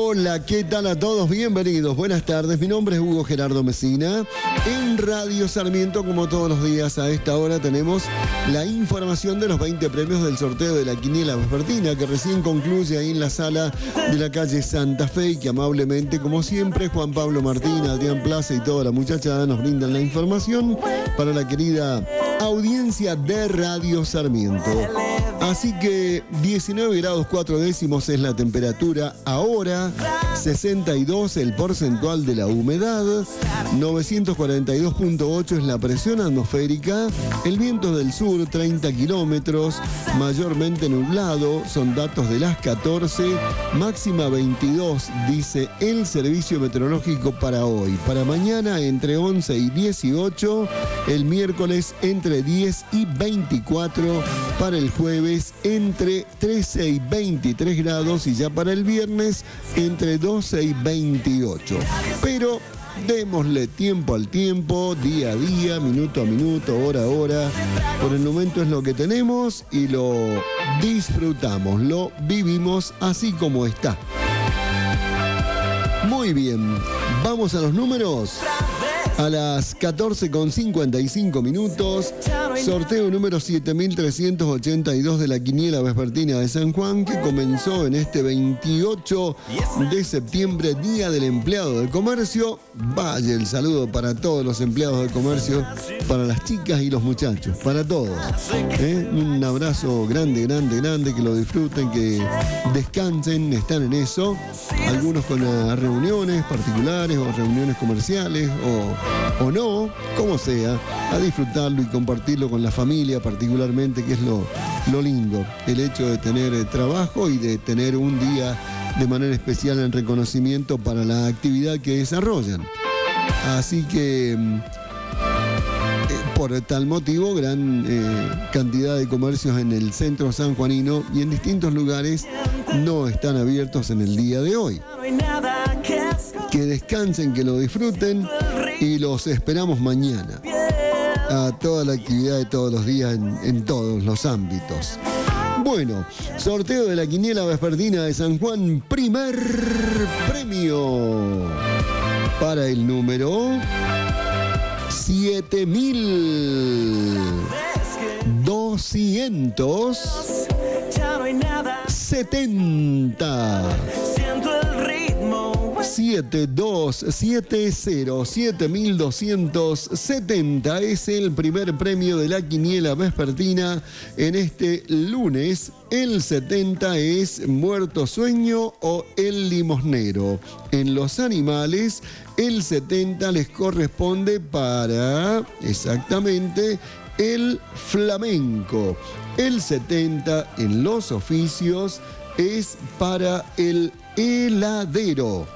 Hola, ¿qué tal a todos? Bienvenidos, buenas tardes. Mi nombre es Hugo Gerardo Mesina. En Radio Sarmiento, como todos los días a esta hora, tenemos la información de los 20 premios del sorteo de la quiniela vespertina, que recién concluye ahí en la sala de la calle Santa Fe y que amablemente, como siempre, Juan Pablo Martín, Adrián Plaza y toda la muchachada nos brindan la información para la querida audiencia de Radio Sarmiento. Así que 19 grados 4 décimos es la temperatura ahora, 62 el porcentual de la humedad, 942.8 es la presión atmosférica, el viento del sur 30 kilómetros, mayormente nublado, son datos de las 14, máxima 22, dice el servicio meteorológico para hoy. Para mañana entre 11 y 18, el miércoles entre 10 y 24, para el jueves entre 13 y 23 grados y ya para el viernes entre 12 y 28. Pero démosle tiempo al tiempo, día a día, minuto a minuto, hora a hora. Por el momento es lo que tenemos y lo disfrutamos, lo vivimos así como está. Muy bien, vamos a los números. A las 14:55 minutos, sorteo número 7382 de la quiniela vespertina de San Juan, que comenzó en este 28 de septiembre, Día del Empleado de Comercio. Vaya el saludo para todos los empleados de comercio, para las chicas y los muchachos, para todos. Un abrazo grande, grande, grande, que lo disfruten, que descansen, están en eso. Algunos con reuniones particulares o reuniones comerciales o no, como sea, a disfrutarlo y compartirlo con la familia particularmente, que es lo lindo, el hecho de tener trabajo y de tener un día de manera especial en reconocimiento para la actividad que desarrollan. Así que, por tal motivo, gran cantidad de comercios en el centro sanjuanino y en distintos lugares no están abiertos en el día de hoy. Que descansen, que lo disfruten y los esperamos mañana a toda la actividad de todos los días en todos los ámbitos. Bueno, sorteo de la quiniela vespertina de San Juan, primer premio para el número 7270. 7270 es el primer premio de la quiniela vespertina en este lunes. El 70 es Muerto Sueño o El Limosnero. En los animales, el 70 les corresponde para, exactamente, el flamenco. El 70 en los oficios es para el heladero.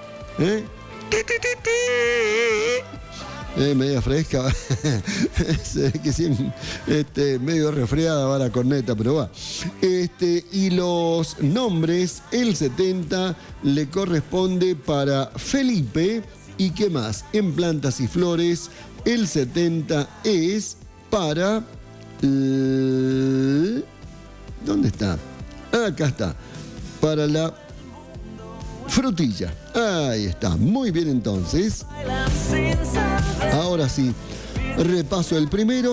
Media fresca. Que sí, medio resfriada va la corneta, pero va. Y los nombres, el 70 le corresponde para Felipe. ¿Y qué más? En plantas y flores, el 70 es para... ¿Dónde está? Acá está. Para la frutilla. Ahí está. Muy bien, entonces. Ahora sí. Repaso el primero,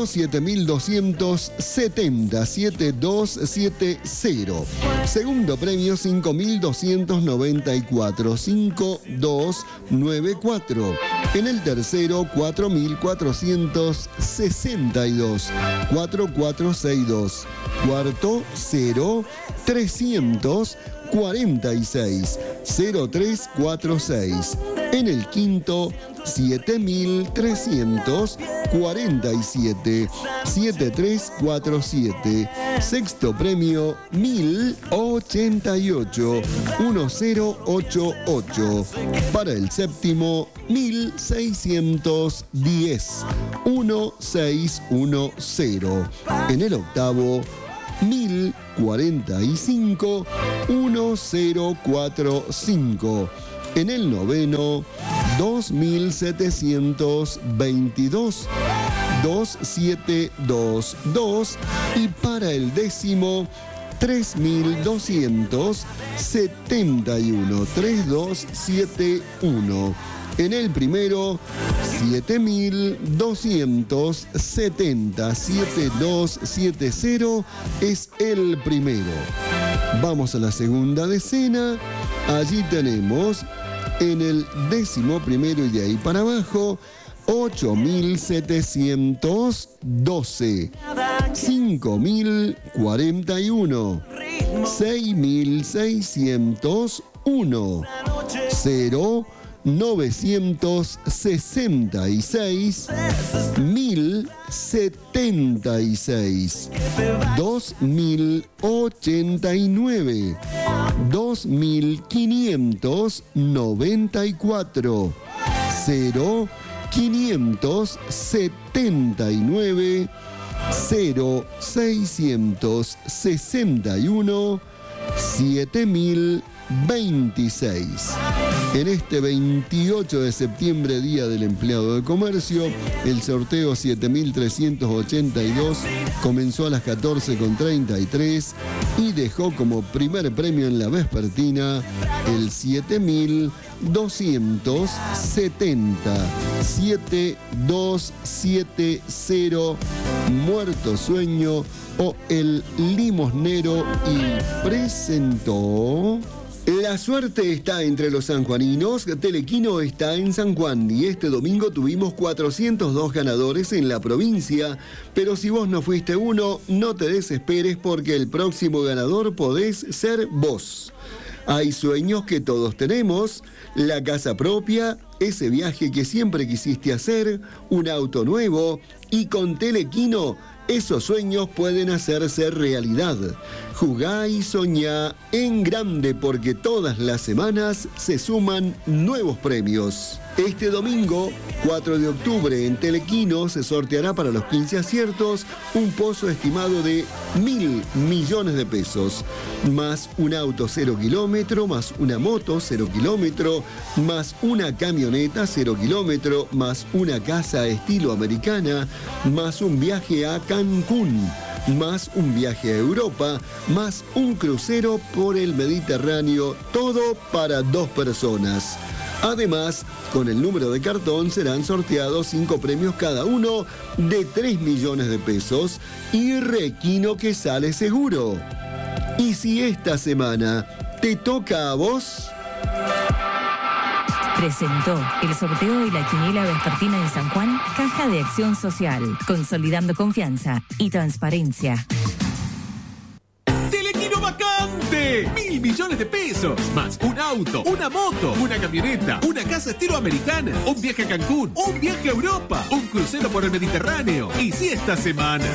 7270, 7270. Segundo premio, 5294, 5294. En el tercero, 4462, 4462. Cuarto, 0346, 0346. En el quinto, 7347, 7347. Sexto premio, 1088, 1088. Para el séptimo, 1610, 1610. En el octavo, 1045, 1045. En el noveno, 2722, 2722. Y para el décimo, 3271. 3271. En el primero, 7270. 7270 es el primero. Vamos a la segunda decena. Allí tenemos en el 11º y de ahí para abajo, 8712, 5041, 6601, 0, 966, 1076, 2089, 2594, 0, 579, 0, 661, 7026. En este 28 de septiembre, Día del Empleado de Comercio, el sorteo 7382 comenzó a las 14:33 y dejó como primer premio en la vespertina el 7270. 7270, Muerto Sueño o El Limosnero, y presentó... La suerte está entre los sanjuaninos. Telequino está en San Juan y este domingo tuvimos 402 ganadores en la provincia. Pero si vos no fuiste uno, no te desesperes porque el próximo ganador podés ser vos. Hay sueños que todos tenemos: la casa propia, ese viaje que siempre quisiste hacer, un auto nuevo, y con Telequino esos sueños pueden hacerse realidad. Jugá y soñá en grande porque todas las semanas se suman nuevos premios. Este domingo, 4 de octubre, en Telequino se sorteará para los 15 aciertos un pozo estimado de 1.000 millones de pesos, más un auto 0 kilómetro, más una moto 0 kilómetro, más una camioneta 0 kilómetro, más una casa estilo americana, más un viaje a Cancún, más un viaje a Europa, más un crucero por el Mediterráneo, todo para 2 personas. Además, con el número de cartón serán sorteados 5 premios cada uno de 3 millones de pesos y Requino que sale seguro. Y si esta semana te toca a vos... Presentó el sorteo y la quiniela vespertina de San Juan, Caja de Acción Social, consolidando confianza y transparencia. ¡Telequino vacante! 1.000 millones de pesos, más un auto, una moto, una camioneta, una casa estilo americana, un viaje a Cancún, un viaje a Europa, un crucero por el Mediterráneo. Y si esta semana